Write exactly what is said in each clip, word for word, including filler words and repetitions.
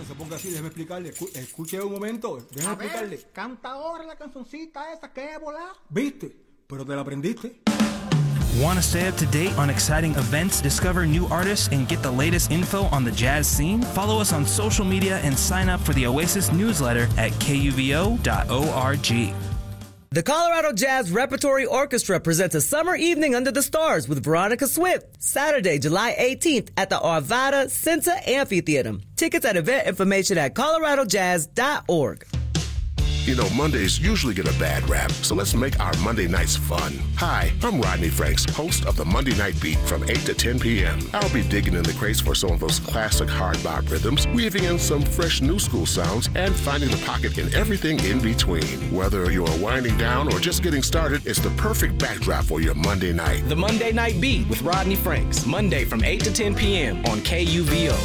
no se ponga así, déjeme explicarle. Escu- Escuche un momento, déjeme A ver, explicarle. canta ahora la cancioncita esa que es volar. ¿Viste? Pero te la aprendiste. Want to stay up to date on exciting events, discover new artists, and get the latest info on the jazz scene? Follow us on social media and sign up for the Oasis newsletter at K U V O dot org. The Colorado Jazz Repertory Orchestra presents a summer evening under the stars with Veronica Swift, Saturday, July eighteenth at the Arvada Cinta Amphitheater. Tickets and event information at colorado jazz dot org. You know, Mondays usually get a bad rap, so let's make our Monday nights fun. Hi, I'm Rodney Franks, host of the Monday Night Beat from eight to ten p.m. I'll be digging in the crates for some of those classic hard bop rhythms, weaving in some fresh new school sounds, and finding the pocket in everything in between. Whether you're winding down or just getting started, it's the perfect backdrop for your Monday night. The Monday Night Beat with Rodney Franks, Monday from eight to ten p.m. on K U V O.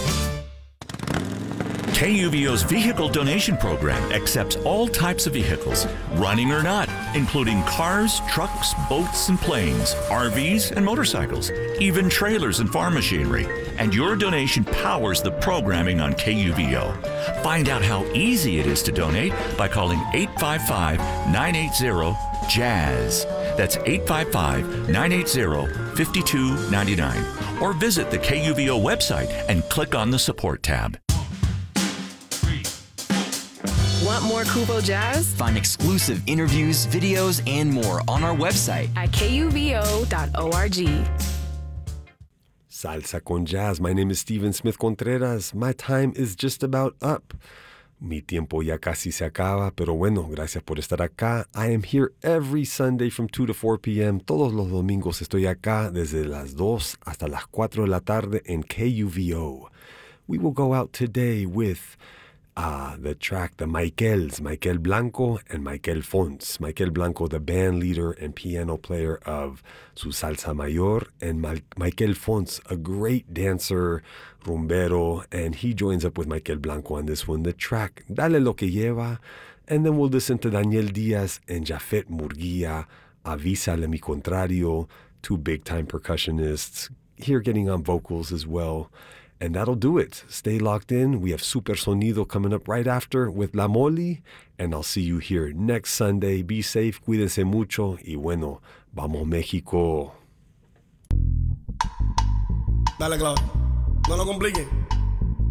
K U V O's vehicle donation program accepts all types of vehicles, running or not, including cars, trucks, boats, and planes, R Vs, and motorcycles, even trailers and farm machinery. And your donation powers the programming on K U V O. Find out how easy it is to donate by calling eight five five, nine eight zero, jazz. That's eight five five, nine eight zero, five two nine nine. Or visit the K U V O website and click on the support tab. Want more Kubo Jazz? Find exclusive interviews, videos, and more on our website at K U V O dot org. Salsa con Jazz. My name is Steven Smith Contreras. My time is just about up. Mi tiempo ya casi se acaba, pero bueno, gracias por estar acá. I am here every Sunday from two to four p.m. Todos los domingos estoy acá desde las dos hasta las cuatro de la tarde en K U V O. We will go out today with Uh, the track, the Michaels, Michael Blanco and Michael Fons. Michael Blanco, the band leader and piano player of Su Salsa Mayor, and Ma- Michael Fons, a great dancer, rumbero, and he joins up with Michael Blanco on this one. The track, Dale Lo Que Lleva, and then we'll listen to Daniel Diaz and Jafet Murguia, Avísale Mi Contrario, two big-time percussionists, here getting on vocals as well. And that'll do it. Stay locked in. We have Super Sonido coming up right after with La Moli. And I'll see you here next Sunday. Be safe, cuídense mucho. Y bueno, vamos México. Dale, Claudio. No lo compliquen.